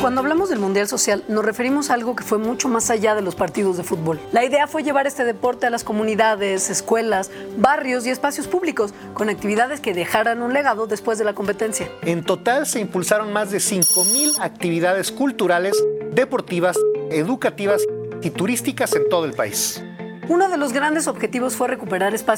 Cuando hablamos del Mundial Social, nos referimos a algo que fue mucho más allá de los partidos de fútbol. La idea fue llevar este deporte a las comunidades, escuelas, barrios y espacios públicos, con actividades que dejaran un legado después de la competencia. En total se impulsaron más de 5,000 actividades culturales, deportivas, educativas y turísticas en todo el país. Uno de los grandes objetivos fue recuperar espacios